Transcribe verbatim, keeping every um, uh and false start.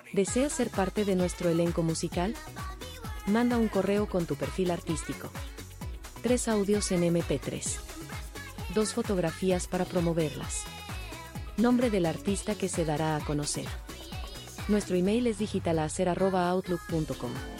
¿Deseas ser parte de nuestro elenco musical? Manda un correo con tu perfil artístico. Tres audios en eme pe tres. Dos fotografías para promoverlas. Nombre del artista que se dará a conocer. Nuestro email es digitalacer arroba outlook punto com.